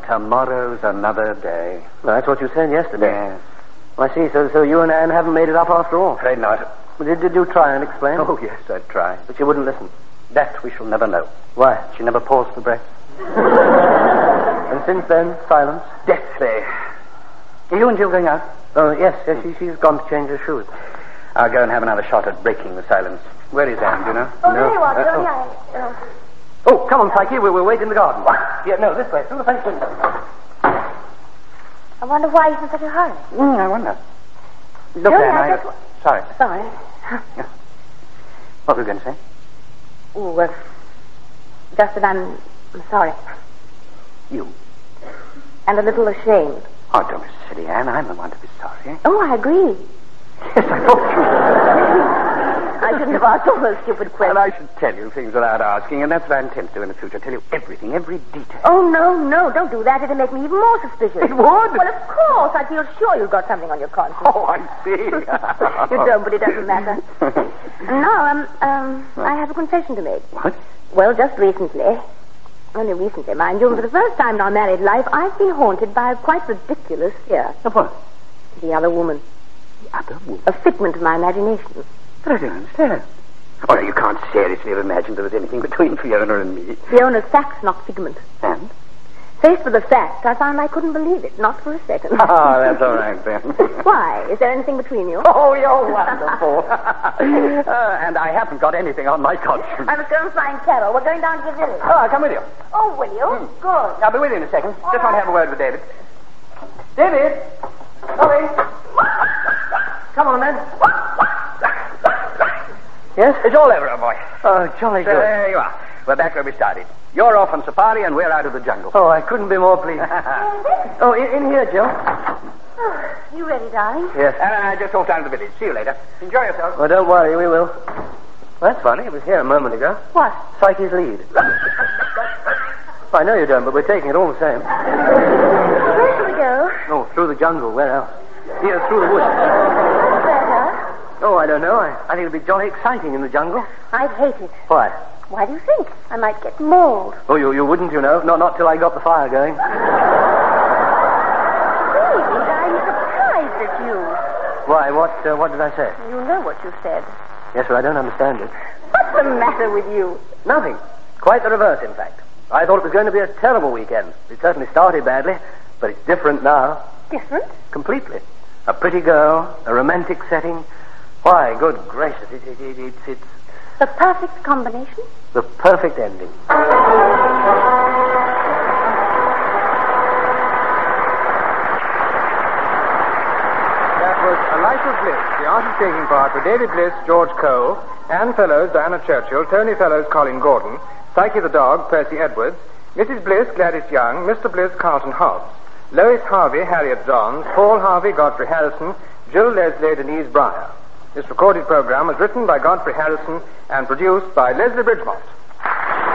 Tomorrow's another day. Well, that's what you said yesterday. Yes. I see. So you and Anne haven't made it up after all? Afraid not. Did you try and explain? Oh, yes, I tried. But she wouldn't listen. That we shall never know. Why? She never paused for breath. And since then, silence? Deathly. Are you and Jill going out? Oh, yes. She's gone to change her shoes. I'll go and have another shot at breaking the silence. Where is Anne, do you know? Oh, there you are, Johnny. Oh, come on, Psyche. We'll wait in the garden. Yeah, no, this way, through the French window. I wonder why he's in such a hurry. I wonder. Look, Johnny, Anne, Sorry. Sorry. What were you going to say? Oh, just that I'm sorry. You? And a little ashamed. Oh, don't be silly, Anne. I'm the one to be sorry. Oh, I agree. Yes, I thought you I shouldn't have asked all those stupid questions. Well, I should tell you things without asking, and that's what I intend to do in the future. Tell you everything, every detail. Oh, no, don't do that. It'll make me even more suspicious. It would? Well, of course. I feel sure you've got something on your conscience. Oh, I see. You don't, but it doesn't matter. Now, I have a confession to make. What? Well, just recently, only recently, mind you, for the first time in our married life, I've been haunted by a quite ridiculous fear. Of what? The other woman. The other woman? A figment of my imagination. But I don't understand. Oh, no, you can't seriously have imagined there was anything between Fiona and me. Fiona's facts, not figment. And? Faced with the fact, I found I couldn't believe it, not for a second. Oh, that's all right, then. Why? Is there anything between you? Oh, you're wonderful. And I haven't got anything on my conscience. I was going to find Carol. We're going down to the village. Oh, I'll come with you. Oh, will you? Good. I'll be with you in a second. Just want to have a word with David. David! Sorry. Come on, then. Yes? It's all over, boy. Oh, jolly So good. there you are. We're back where we started. You're off on safari and we're out of the jungle. Oh, I couldn't be more pleased. Oh, in here, Jill. Oh, you ready, darling? Yes. And I just walked down to the village. See you later. Enjoy yourself. Well, don't worry, we will. Well, that's funny. It was here a moment ago. What? Psyche's lead. I know you don't, but we're taking it all the same. Where shall we go? Oh, through the jungle. Where else? Here, through the woods. Better. Oh, I don't know. I think it'll be jolly exciting in the jungle. I'd hate it. Why? Why do you think? I might get mauled. Oh, you wouldn't, you know. Not till I got the fire going. David, I'm surprised at you. Why? What did I say? You know what you said. Yes, well, I don't understand it. What's the matter with you? Nothing. Quite the reverse, in fact. I thought it was going to be a terrible weekend. It certainly started badly, but it's different now. Different? Completely. A pretty girl, a romantic setting. Why, good gracious, it's The perfect combination? the perfect ending. That was A Life of Bliss. The artist taking part were David Bliss, George Cole, Anne Fellows, Diana Churchill, Tony Fellows, Colin Gordon, Psyche the dog, Percy Edwards, Mrs. Bliss, Gladys Young, Mr. Bliss, Carlton Hobbs, Lois Harvey, Harriet Johns, Paul Harvey, Godfrey Harrison, Jill Leslie, Denise Breyer. This recorded program was written by Godfrey Harrison and produced by Leslie Bridgemont.